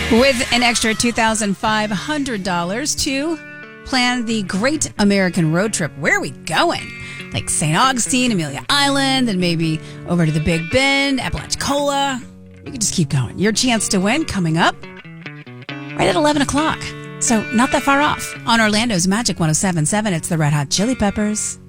With an extra $2,500 to plan the Great American Road Trip. Where are we going? Like St. Augustine, Amelia Island, and maybe over to the Big Bend, Apalachicola. You can just keep going. Your chance to win coming up right at 11 o'clock. So not that far off. On Orlando's Magic 107.7, it's the Red Hot Chili Peppers.